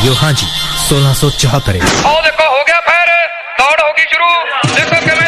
Radio हाँ जी 1674। देखो हो गया फिर दौड़ होगी शुरू, देखो